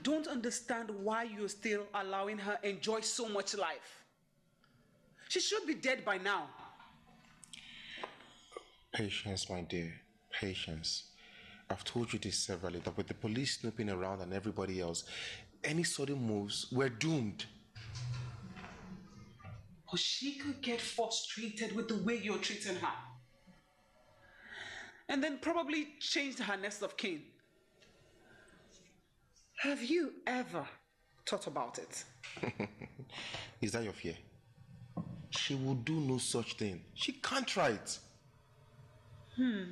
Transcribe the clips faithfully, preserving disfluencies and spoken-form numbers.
don't understand why you're still allowing her enjoy so much life. She should be dead by now. Patience, my dear. Patience. I've told you this severally, that with the police snooping around and everybody else, any sudden moves, we're doomed. Or she could get frustrated with the way you're treating her. And then probably change her next of kin. Have you ever thought about it? Is that your fear? She will do no such thing. She can't try it. Hmm.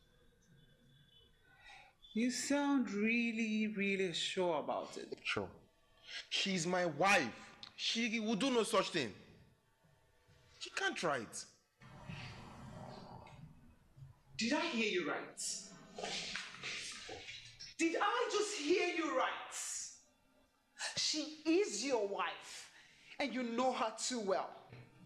You sound really, really sure about it. Sure. She's my wife. She will do no such thing. She can't try it. Did I hear you right? Did I just hear you right? She is your wife, and you know her too well.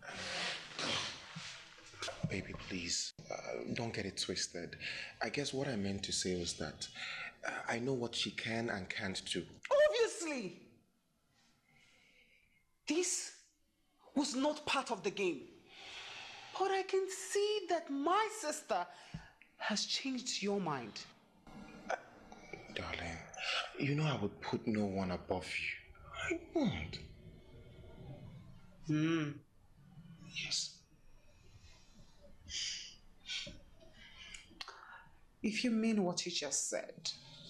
Baby, please, uh, don't get it twisted. I guess what I meant to say was that uh, I know what she can and can't do. Obviously! This was not part of the game. But I can see that my sister has changed your mind. Uh, darling, you know I would put no one above you. I won't. Hmm. Yes. If you mean what you just said,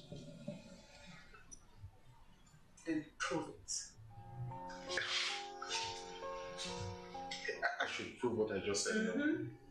then prove it. I should prove what I just said. Mm-hmm. No?